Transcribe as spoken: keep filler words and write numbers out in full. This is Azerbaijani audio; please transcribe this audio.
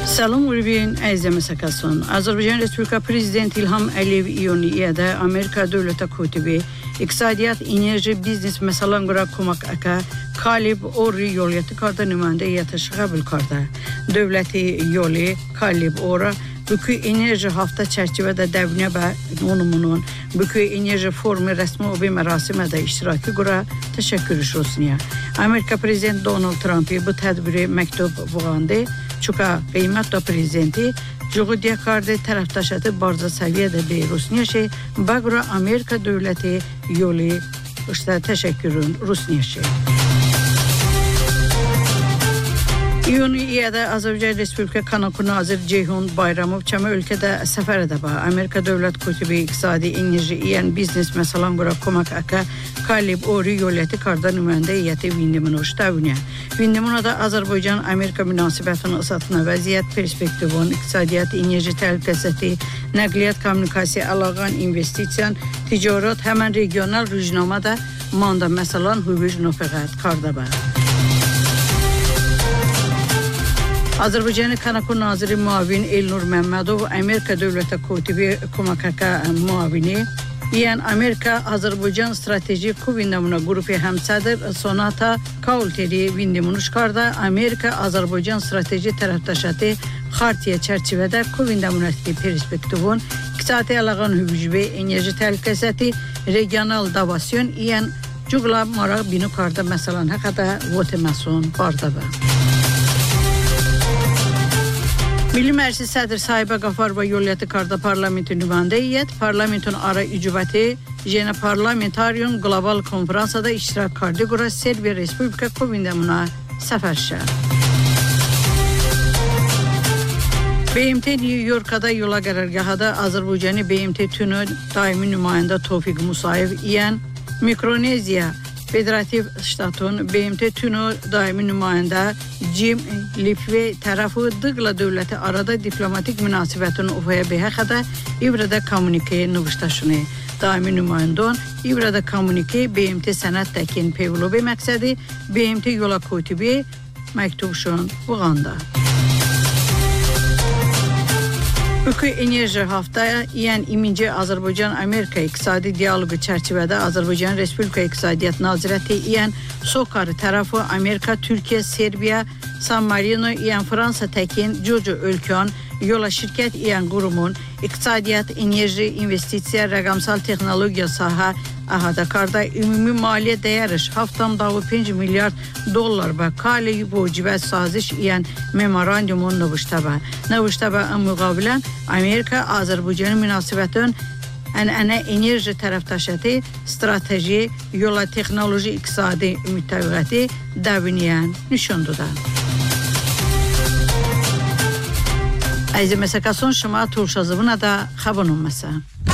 Salam Uribin, əziz məsəkəsun. Azərbaycan Respublika Prezident İlham Əliyev iyoniyyədə Amerika dövlətə kotibi iqtisadiyyat, enerji, biznes məsələn qıra komak əkə Kalib Ori yoliyyəti karda nümayəndə yətəşi qəbul karda. Dövləti yoli Kalib Ora Bükü enerji hafta çərçivədə dəvnə və onumunun Bükü enerji formu rəsmi obi mərasimə də iştirakı qura təşəkkürüş Rusniya. Amerika Prezident Donald Trump'ı bu tədbiri məktub vurğandı. Çünka kıymetli prezidenti Cugudya kardı taraftaşatı barza seviyede bir Rusniyaşı, Bagura Amerika devleti yolu işte teşekkürün Rusniyaşı. İyuniyyədə Azərbaycan Respublika Kanakı Nazir Ceyhun Bayramov çəmə ölkədə səfər edəbə. Amerika dövlət kotibi iqtisadi, enerji, iyən biznes məsələn qura komak əkə Kalib Ori yoliyyəti karda nümayəndə heyəti Vindimunoş təvniyə. Vindimunoda Azərbaycan Amerika münasibətinin ısatına vəziyyət, perspektivun, iqtisadiyyat, enerji təhlükəsizliyi, nəqliyyat, kommunikasiya, əlaqan, investisiyan, ticarət, həmən regional rüjnamada manda məsələn hüvüc nöfəqət karda bə. Azərbaycanı Kanakı Naziri Muavin Elnur Məmmədov, Amerika dövlətə kotibi Komakaka muavini, yəni Amerika Azərbaycan strateji Kuvindamuna qrupi həmsədir Sonata Kaulteri Vindimunuşkarda Amerika Azərbaycan strateji tərəfdaşatı Xartiya çərçivədə Kuvindamunatı perspektivun, iqtisadi əlaqan hüvücü, enerji təhlükəsizliyi, regional davasyon, yəni Cugla Maraq Binukarda məsələn həqədə voteməsun barda bə. Milli Məclis Sədr Sahibə Qafarova yoliyyəti karda parlamentin nümayəndə heyət, parlamentin ara ücübəti Jena Parlamentarium Global Konferansada iştirak kardı qura Serbiya Respublika Kovindamına səfərşə. B M T New York'da yola qərargahada Azərbaycanı B M T tünü daimi nümayəndə Tofiq Musayev iyən Mikroneziya Federativ Ştatın B M T tünü daimi nümayəndə Jim Lifve tərəfi dıqla dövləti arada diplomatik münasibətin ufaya bəhəxədə İvrədə kommunikə nüvüşdaşını. Daimi nümayəndon İvrədə kommunikə B M T sənət təkin pevlobi məqsədi B M T yola kotibi məktubşun uğanda. Bükü enerji haftaya iyən ikinci Azərbaycan-Amerika iqtisadi dialogu çərçivədə Azərbaycan Respublika İqtisadiyyat Nazirəti iyən Sokarı tərəfi Amerika, Türkiyə, Serbiya, San Marino iyən Fransa təkin Jojo ölkən yola şirkət iyən qurumun iqtisadiyyat, enerji, investisiya, rəqamsal texnologiya sahə ahada karda ümumi maliyyə dəyəriş haftam dağı beş milyard dollar və kali vacibə saziş iyən memorandumun növüştəbə. Növüştəbə müqabilən Amerika Azərbaycan münasibətin ənənə enerji tərəfdaşəti, strateji, yola texnoloji iqtisadi müttəviqəti dəviniyən nüşünduda. Əziz məsəkəsun şıma turşazı buna da xəbun olmasa.